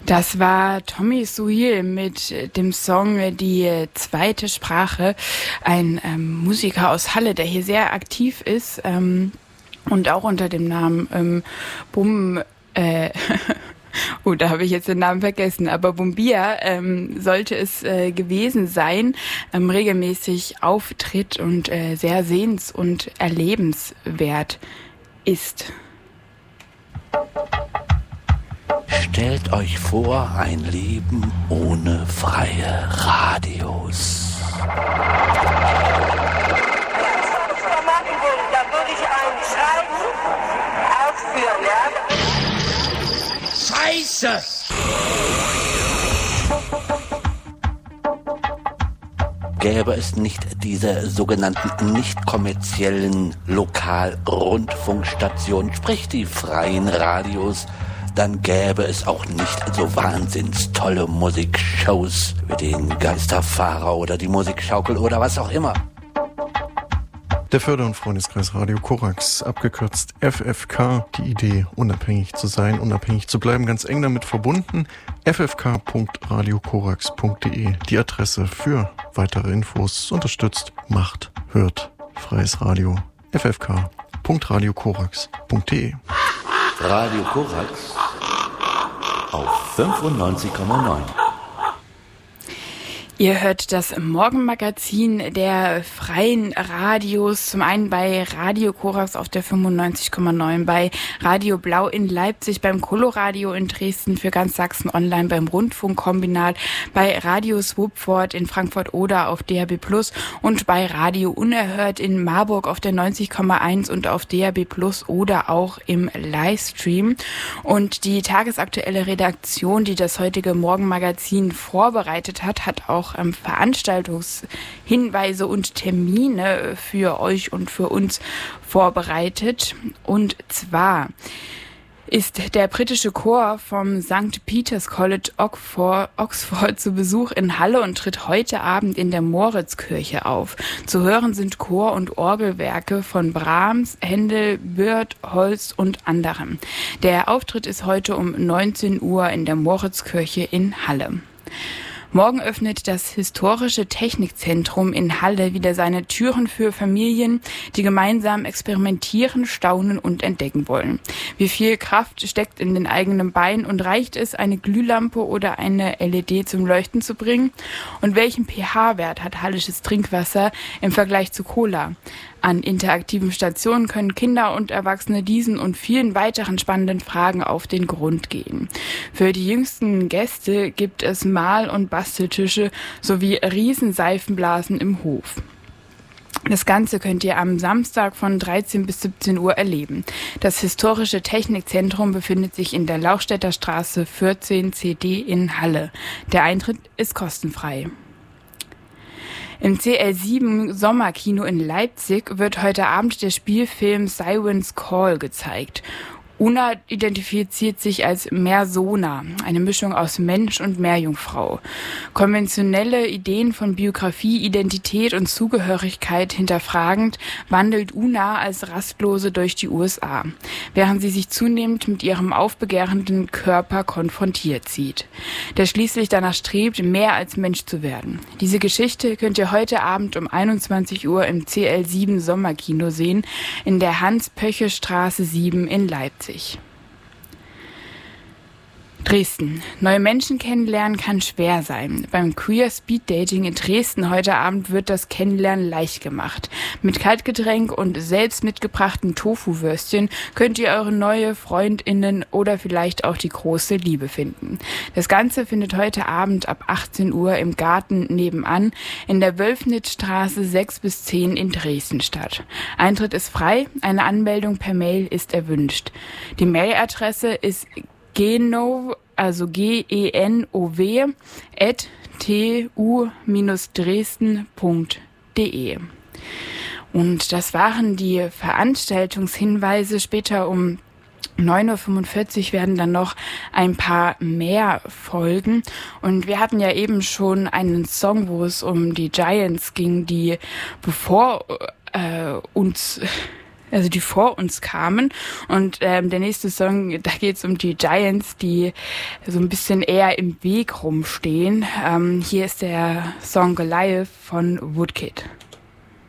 Das war Tommy Soil mit dem Song Die zweite Sprache, ein Musiker aus Halle, der hier sehr aktiv ist und auch unter dem Namen oh, da habe ich jetzt den Namen vergessen, aber Bumbia sollte es gewesen sein, regelmäßig auftritt und sehr sehens- und erlebenswert ist. Stellt euch vor, ein Leben ohne freie Radios. Da würde ich ein Schreiben ausführen, ja? Scheiße! Gäbe es nicht diese sogenannten nicht kommerziellen Lokalrundfunkstationen, sprich die freien Radios, dann gäbe es auch nicht so wahnsinns tolle Musikshows wie den Geisterfahrer oder die Musikschaukel oder was auch immer. Der Förder- und Freundeskreis Radio Korax, abgekürzt FFK, die Idee, unabhängig zu sein, unabhängig zu bleiben, ganz eng damit verbunden. ffk.radiokorax.de, die Adresse für weitere Infos, unterstützt, macht, hört, freies Radio, ffk.radiokorax.de. Radio Korax auf 95,9. Ihr hört das Morgenmagazin der freien Radios, zum einen bei Radio Korax auf der 95,9, bei Radio Blau in Leipzig, beim Coloradio in Dresden, für ganz Sachsen online, beim Rundfunkkombinat, bei Radio Swupford in Frankfurt-Oder auf DAB+ und bei Radio Unerhört in Marburg auf der 90,1 und auf DAB+ oder auch im Livestream. Und die tagesaktuelle Redaktion, die das heutige Morgenmagazin vorbereitet hat, hat auch Veranstaltungshinweise und Termine für euch und für uns vorbereitet. Und zwar ist der britische Chor vom St. Peter's College Oxford zu Besuch in Halle und tritt heute Abend in der Moritzkirche auf. Zu hören sind Chor- und Orgelwerke von Brahms, Händel, Byrd, Holst und anderem. Der Auftritt ist heute um 19 Uhr in der Moritzkirche in Halle. Morgen öffnet das Historische Technikzentrum in Halle wieder seine Türen für Familien, die gemeinsam experimentieren, staunen und entdecken wollen. Wie viel Kraft steckt in den eigenen Beinen und reicht es, eine Glühlampe oder eine LED zum Leuchten zu bringen? Und welchen pH-Wert hat hallisches Trinkwasser im Vergleich zu Cola? An interaktiven Stationen können Kinder und Erwachsene diesen und vielen weiteren spannenden Fragen auf den Grund gehen. Für die jüngsten Gäste gibt es Mal- und Basteltische sowie Riesenseifenblasen im Hof. Das Ganze könnt ihr am Samstag von 13 bis 17 Uhr erleben. Das Historische Technikzentrum befindet sich in der Lauchstädter Straße 14 CD in Halle. Der Eintritt ist kostenfrei. Im CL7 Sommerkino in Leipzig wird heute Abend der Spielfilm Siren's Call gezeigt. Una identifiziert sich als Meersona, eine Mischung aus Mensch und Meerjungfrau. Konventionelle Ideen von Biografie, Identität und Zugehörigkeit hinterfragend wandelt Una als Rastlose durch die USA, während sie sich zunehmend mit ihrem aufbegehrenden Körper konfrontiert sieht, der schließlich danach strebt, mehr als Mensch zu werden. Diese Geschichte könnt ihr heute Abend um 21 Uhr im CL7 Sommerkino sehen, in der Hans-Pöche-Straße 7 in Leipzig. Dresden. Neue Menschen kennenlernen kann schwer sein. Beim Queer Speed Dating in Dresden heute Abend wird das Kennenlernen leicht gemacht. Mit Kaltgetränk und selbst mitgebrachten Tofu-Würstchen könnt ihr eure neue FreundInnen oder vielleicht auch die große Liebe finden. Das Ganze findet heute Abend ab 18 Uhr im Garten nebenan in der Wölfnitzstraße 6 bis 10 in Dresden statt. Eintritt ist frei, eine Anmeldung per Mail ist erwünscht. Die Mailadresse ist genov, also genov @tu-dresden.de. Und das waren die Veranstaltungshinweise. Später um 9.45 Uhr werden dann noch ein paar mehr folgen. Und wir hatten ja eben schon einen Song, wo es um die Giants ging, die bevor uns Also die vor uns kamen. Und der nächste Song, da geht es um die Giants, die so ein bisschen eher im Weg rumstehen. Hier ist der Song Goliath von Woodkid.